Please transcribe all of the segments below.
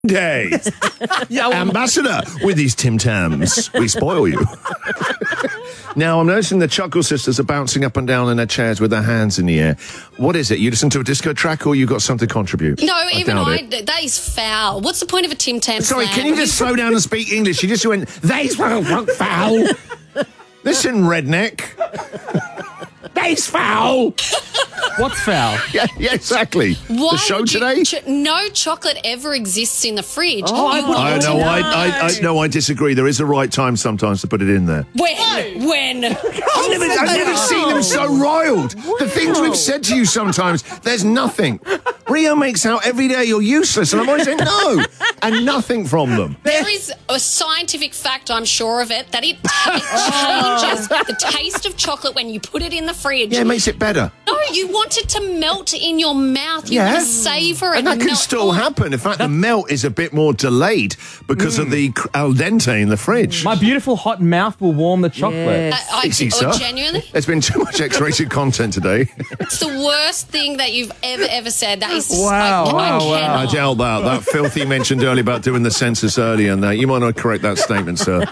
Day. Ambassador with these Tim Tams. We spoil you. Now, I'm noticing the Chuckle Sisters are bouncing up and down in their chairs with their hands in the air. What is it? You listen to a disco track or you got something to contribute? No, that is foul. What's the point of a Tim Tam Sorry, slam? can you just slow down and speak English? You just went, they's foul. Listen, redneck. They's foul. What's foul? Yeah, exactly. Why the show would you today? No chocolate ever exists in the fridge. I disagree. There is a right time sometimes to put it in there. When? I've never seen them so riled. The things we've said to you sometimes, there's nothing. Rio makes out every day you're useless, and I'm always saying no, and nothing from them. There is a scientific fact, I'm sure of it, that it changes the taste of chocolate when you put it in the fridge. Yeah, it makes it better. No, you want it to melt in your mouth. You want to savour it. And that can still happen. In fact, the melt is a bit more delayed because of the al dente in the fridge. My beautiful hot mouth will warm the chocolate. Easy, sir. Genuinely? There's been too much X-rated content today. It's the worst thing that you've ever said. That is Wow. I doubt that. That filthy mentioned earlier about doing the census early and that. You might not correct that statement, sir.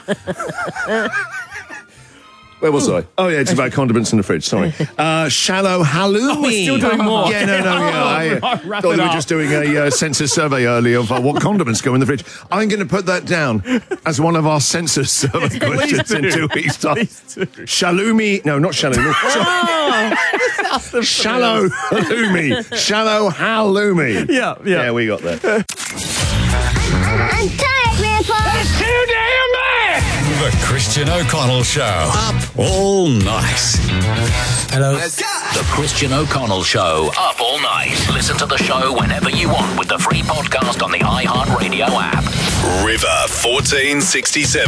Where was I? Oh, yeah, it's about condiments in the fridge. Sorry. Shallow halloumi. Oh, we're still doing more. Yeah, no. I Wrap thought it we were up. just doing a census survey earlier of what condiments go in the fridge. I'm going to put that down as one of our census survey questions in 2 weeks' time. Shaloumi. No, not shaloumi. Shallow halloumi. Shallow halloumi. Yeah. Yeah, we got there. I'm tired, Grandpa. That's too damn bad! The Christian O'Connell Show. Up all night. Hello. The Christian O'Connell Show. Up all night. Listen to the show whenever you want with the free podcast on the iHeartRadio app. River 1467.